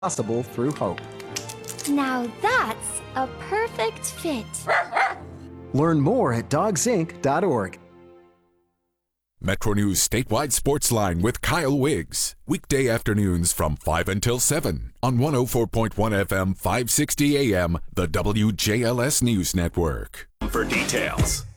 possible through hope. Now that's a perfect fit. Learn more at dogsinc.org. Metro News statewide sports line with Kyle Wiggs. Weekday afternoons from 5 until 7 on 104.1 FM, 560 AM, the WJLS News Network. For details.